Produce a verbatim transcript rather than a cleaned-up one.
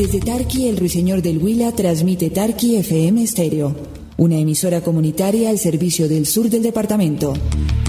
Desde Tarqui, el Ruiseñor del Huila transmite Tarqui F M Estéreo, una emisora comunitaria al servicio del sur del departamento.